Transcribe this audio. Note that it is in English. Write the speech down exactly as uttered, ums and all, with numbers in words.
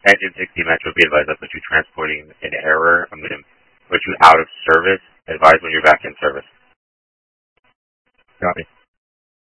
Engine sixty Metro, be advised I put you transporting an error. I'm going to put you out of service. Advise when you're back in service. Copy.